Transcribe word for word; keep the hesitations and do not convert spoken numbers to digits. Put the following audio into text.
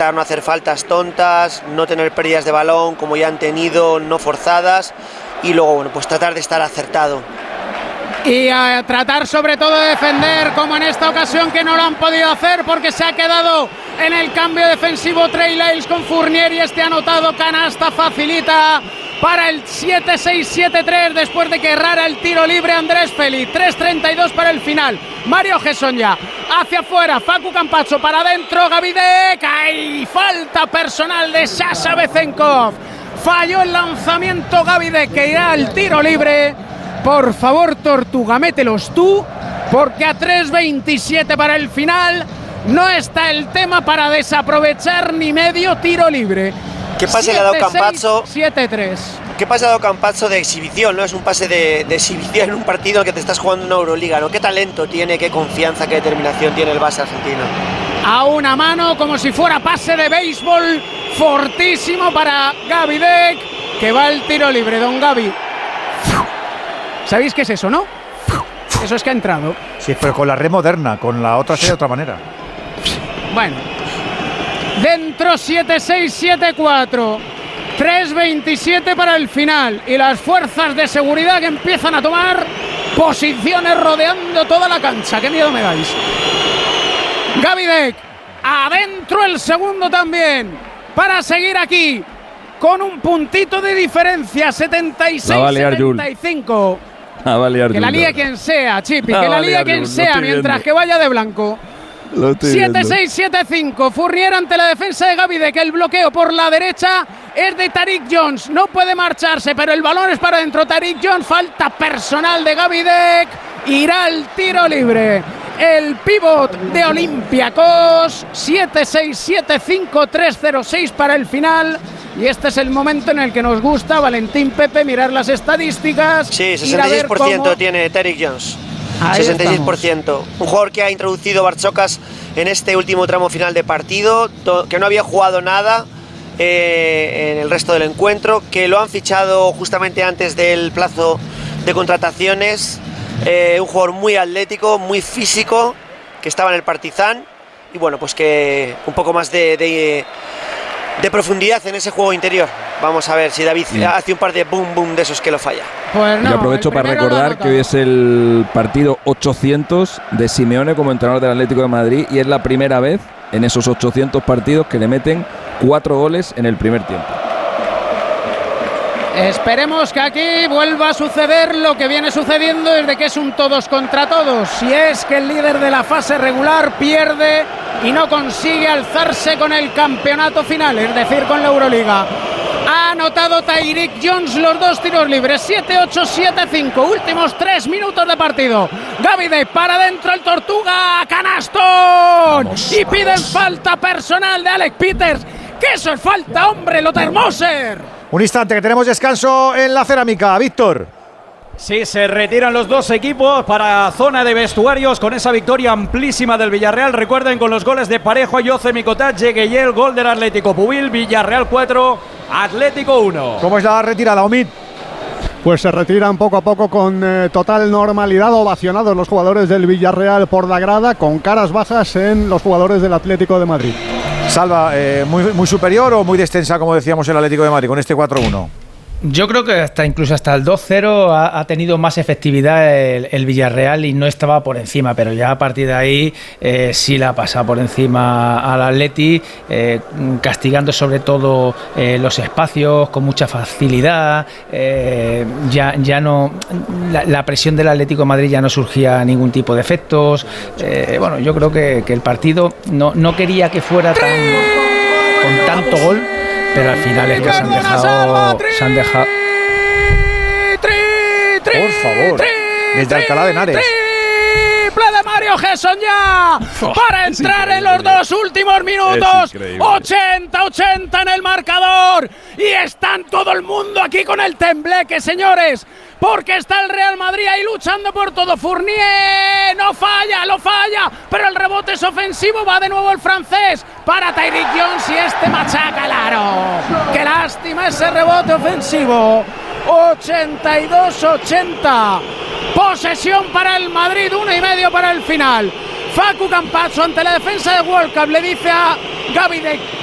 intentar no hacer faltas tontas, no tener pérdidas de balón como ya han tenido, no forzadas, y luego, bueno, pues tratar de estar acertado. Y a tratar sobre todo de defender, como en esta ocasión que no lo han podido hacer porque se ha quedado en el cambio defensivo Trey Lyles con Fournier, y este anotado canasta facilita para el siete seis siete tres después de que errara el tiro libre Andrés Félix. tres treinta y dos para el final. Mario Gesson ya hacia afuera, Facu Campazzo para adentro, Gavidec, ¡ay! Falta personal de Sasha Bezenkov. Falló el lanzamiento Gavidec, que irá al tiro libre. Por favor, Tortuga, mételos tú, porque a tres veintisiete para el final no está el tema para desaprovechar ni medio tiro libre. ¿Qué pase le ha dado Campazzo? siete tres. ¿Qué pase ha dado Campazzo de exhibición? ¿No? Es un pase de, de exhibición en un partido en que te estás jugando en una Euroliga, ¿no? ¿Qué talento tiene, qué confianza, qué determinación tiene el base argentino? A una mano, como si fuera pase de béisbol, fortísimo para Gavidec, que va al tiro libre, don Gavi. ¿Sabéis qué es eso, no? Eso es que ha entrado. Sí, pero con la red moderna, con la otra sería de otra manera. Bueno. Dentro siete seis siete cuatro. tres veintisiete para el final. Y las fuerzas de seguridad que empiezan a tomar posiciones rodeando toda la cancha. ¡Qué miedo me dais! Gavidec. Adentro el segundo también. Para seguir aquí. Con un puntito de diferencia. setenta y seis setenta y cinco. Ah, vale, que la líe quien sea, Chipi, ah, que la vale, líe Arjun, quien sea, mientras viendo. Que vaya de blanco. siete seis siete cinco, Fournier ante la defensa de Gavidec, que el bloqueo por la derecha es de Tariq Jones, no puede marcharse, pero el balón es para adentro. Tariq Jones, falta personal de Gavidec, irá al tiro libre. El pívot de Olympiacos, siete seis siete cinco tres cero seis para el final. Y este es el momento en el que nos gusta, Valentín Pepe, mirar las estadísticas. Sí, sesenta y seis por ciento cómo... tiene Tariq Jones. Ahí sesenta y seis por ciento. Estamos. Un jugador que ha introducido Bartzokas en este último tramo final de partido, que no había jugado nada eh, en el resto del encuentro, que lo han fichado justamente antes del plazo de contrataciones. Eh, un jugador muy atlético, muy físico, que estaba en el Partizan. Y bueno, pues que un poco más de... de de profundidad en ese juego interior. Vamos a ver si David Bien. hace un par de boom boom de esos que lo falla. Pues no, Yo aprovecho para recordar que hoy es el partido ochocientos de Simeone como entrenador del Atlético de Madrid, y es la primera vez en esos ochocientos partidos que le meten cuatro goles en el primer tiempo. Esperemos que aquí vuelva a suceder lo que viene sucediendo desde que es un todos contra todos. Si es que el líder de la fase regular pierde y no consigue alzarse con el campeonato final, es decir, con la Euroliga. Ha anotado Tariq Jones los dos tiros libres, siete ocho siete cinco, últimos tres minutos de partido. Gavidec para adentro, el Tortuga, canastón. Vamos, y piden vamos. Falta personal de Alec Peters. ¡Que eso es falta, hombre, Lothar Moser! Un instante, que tenemos descanso en la cerámica. Víctor. Sí, se retiran los dos equipos para zona de vestuarios con esa victoria amplísima del Villarreal. Recuerden, con los goles de Parejo, Jose Micotat, Yegueyel, gol del Atlético Pubil. Villarreal cuatro, Atlético uno. ¿Cómo es la retirada, Omid? Pues se retiran poco a poco con eh, total normalidad, ovacionados los jugadores del Villarreal por la grada, con caras bajas en los jugadores del Atlético de Madrid. Salva, eh, muy, muy superior o muy descensa, como decíamos, el Atlético de Madrid con este cuatro uno. Yo creo que hasta incluso hasta el dos cero ha, ha tenido más efectividad el, el Villarreal y no estaba por encima, pero ya a partir de ahí eh, sí la pasa por encima al Atleti, eh, castigando sobre todo eh, los espacios con mucha facilidad. Eh, ya, ya no la, la presión del Atlético de Madrid ya no surgía ningún tipo de efectos. Eh, bueno, yo creo que, que el partido no, no quería que fuera tan con tanto gol. Pero al final es que se han dejado. Se han dejado. Por favor. Desde Alcalá de Henares. Triple de Mario Gesson ya. Oh, para entrar en los dos últimos minutos. ochenta ochenta en el marcador. Y están todo el mundo aquí con el tembleque, señores. Porque está el Real Madrid ahí luchando por todo. Fournier no falla, lo falla, pero el rebote es ofensivo. Va de nuevo el francés para Tariq Jones y este machaca el aro. Qué lástima ese rebote ofensivo. ochenta y dos ochenta. Posesión para el Madrid, uno y medio para el final. Facu Campazzo ante la defensa de World Cup le dice a Gavidec: